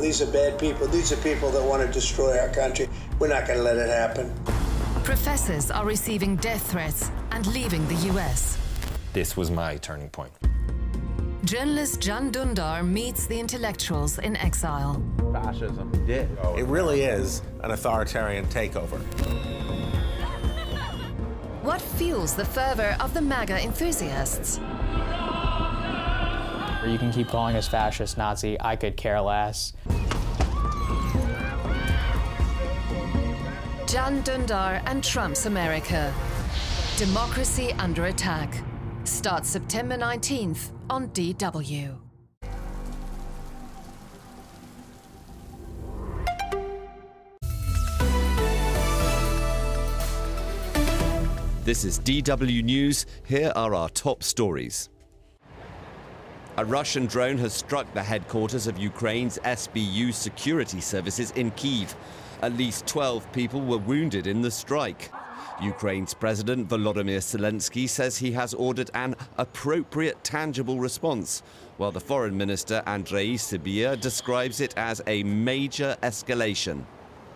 These are bad people. These are people that want to destroy our country. We're not going to let it happen. Professors are receiving death threats and leaving the US. This was my turning point. Journalist Can Dündar meets the intellectuals in exile. Fascism did. It really is an authoritarian takeover. What fuels the fervor of the MAGA enthusiasts? You can keep calling us fascist, Nazi, I could care less. Can Dündar and Trump's America. Democracy under attack. Starts September 19th on DW. This is DW News. Here are our top stories. A Russian drone has struck the headquarters of Ukraine's SBU security services in Kyiv. At least 12 people were wounded in the strike. Ukraine's President Volodymyr Zelensky says he has ordered an appropriate, tangible response, while the Foreign Minister Andrei Sybiha describes it as a major escalation.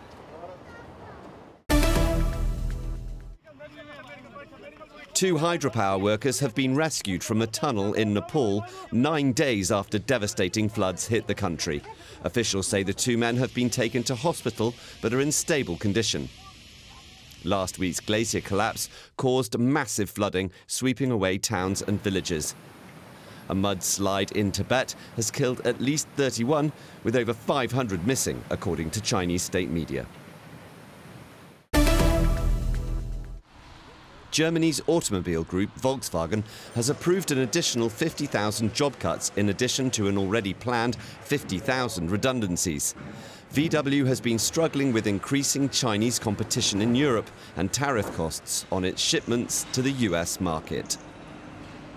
Two hydropower workers have been rescued from a tunnel in Nepal 9 days after devastating floods hit the country. Officials say the two men have been taken to hospital but are in stable condition. Last week's glacier collapse caused massive flooding, sweeping away towns and villages. A mudslide in Tibet has killed at least 31, with over 500 missing, according to Chinese state media. Germany's automobile group Volkswagen has approved an additional 50,000 job cuts in addition to an already planned 50,000 redundancies. VW has been struggling with increasing Chinese competition in Europe and tariff costs on its shipments to the US market.